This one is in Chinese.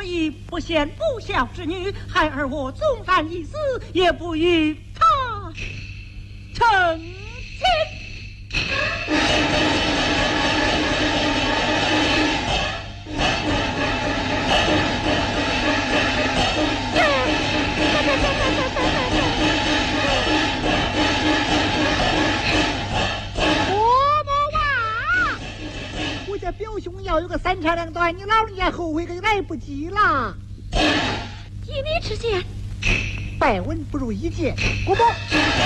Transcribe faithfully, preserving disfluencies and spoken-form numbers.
以不贤不孝之女，孩儿我纵然一死，也不与他成亲。 表兄要有个三长两短，你老人家后悔可就来不及了。 依你之见， 百闻不如一见，姑母。